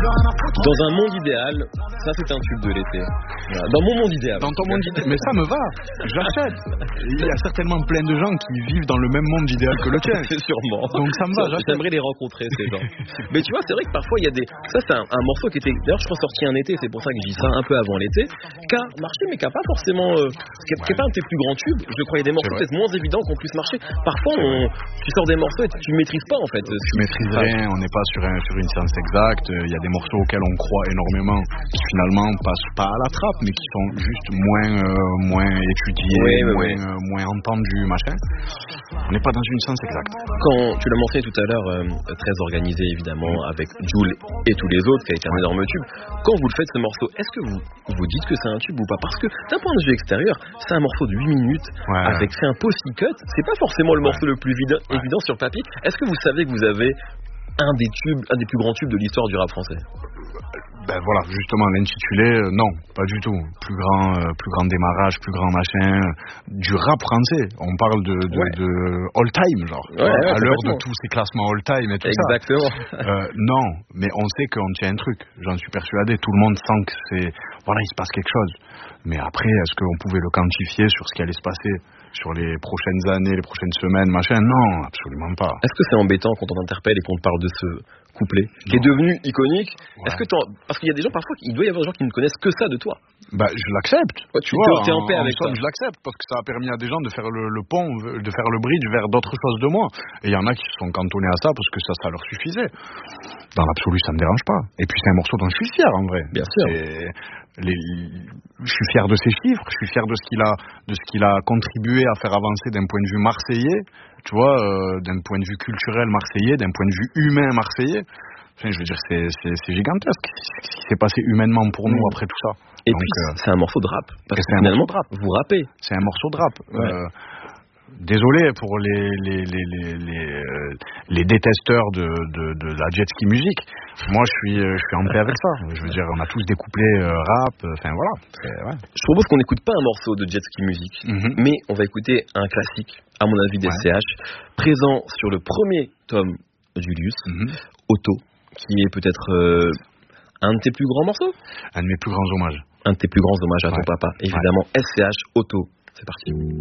Dans un monde idéal, ça c'est un tube de l'été. Voilà. Dans mon monde idéal. Dans ton monde idéal. Mais ça me va, j'achète. Il y a certainement plein de gens qui vivent dans le même monde idéal que le tien. C'est sûrement. Donc ça me va, j'achète. J'aimerais les rencontrer, ces gens. Mais tu vois, c'est vrai que parfois il y a des. Ça, c'est un morceau qui était. D'ailleurs, je crois sorti un été, c'est pour ça que je dis ça un peu avant l'été. Qui a marché, mais qui n'a pas forcément. Qui n'est pas un de tes plus grands tubes. Je crois qu'il y a des morceaux peut-être moins évidents qui ont plus marché. Parfois, tu sors des morceaux et tu ne maîtrises pas en fait. Tu maîtrises rien, on n'est pas sur une science exacte. Il y a des morceaux auxquels on croit énormément qui finalement passent pas à la trappe, mais qui sont juste moins étudiés, moins entendus, machin. On n'est pas dans une science exacte. Quand tu l'as mentionné tout à l'heure, très organisé évidemment avec Jul et tous les autres, qui a été un énorme tube. Quand vous le faites ce morceau, est-ce que vous dites que c'est un tube ou pas? Parce que d'un point de vue extérieur, c'est un morceau de 8 minutes avec c'est un post cut. C'est pas forcément le morceau le plus évident sur papier. Est-ce que vous savez que vous avez un des plus grands tubes de l'histoire du rap français? Ben voilà, justement, l'intitulé, non, pas du tout. Plus grand démarrage, plus grand machin, du rap français. On parle de all time, genre. À l'heure de tous ces classements all time et tout ça. Exactement. Non, mais on sait qu'on tient un truc. J'en suis persuadé. Tout le monde sent que il se passe quelque chose. Mais après, est-ce qu'on pouvait le quantifier sur ce qui allait se passer sur les prochaines années, les prochaines semaines, machin? Non, absolument pas. Est-ce que c'est embêtant quand on t'interpelle et qu'on te parle de ce couplet qui est devenu iconique? Est-ce que parce qu'il y a des gens parfois, il doit y avoir des gens qui ne connaissent que ça de toi. Bah, je l'accepte. Tu vois, t'es en paix avec ça. Je l'accepte parce que ça a permis à des gens de faire le pont, de faire le bridge vers d'autres choses de moi. Et il y en a qui se sont cantonnés à ça parce que ça leur suffisait. Dans l'absolu, ça me dérange pas. Et puis c'est un morceau dont je suis fier en vrai. Bien sûr. Je suis fier de ses chiffres, je suis fier de ce qu'il a contribué à faire avancer d'un point de vue marseillais, tu vois, d'un point de vue culturel marseillais, d'un point de vue humain marseillais. Enfin, je veux dire, c'est gigantesque ce qui s'est passé humainement pour nous après tout ça. Et donc, puis, c'est un morceau de rap. Parce que finalement, vous rappez. C'est un morceau de rap. Désolé pour les détesteurs de la jet ski musique. Moi, je suis en paix avec ça. Je veux dire, on a tous des couplets rap. Enfin voilà. Je propose qu'on n'écoute pas un morceau de jet ski musique, mais on va écouter un classique, à mon avis, des SCH, présent sur le premier tome Julius, Otto, qui est peut-être un de tes plus grands morceaux. Un de mes plus grands hommages. Un de tes plus grands hommages à ton papa, évidemment. SCH, Otto. C'est parti.